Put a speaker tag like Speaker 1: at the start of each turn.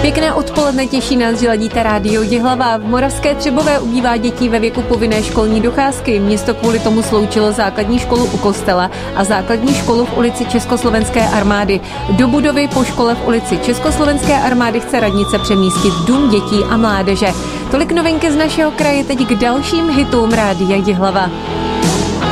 Speaker 1: Pěkné odpoledne, těší nás, že ladíte rádio Jihlava. V Moravské Třebové ubývá dětí ve věku povinné školní docházky. Město kvůli tomu sloučilo základní školu u kostela a základní školu v ulici Československé armády. Do budovy po škole v ulici Československé armády chce radnice přemístit dům dětí a mládeže. Tolik novinky z našeho kraje, teď k dalším hitům rádia Jihlava.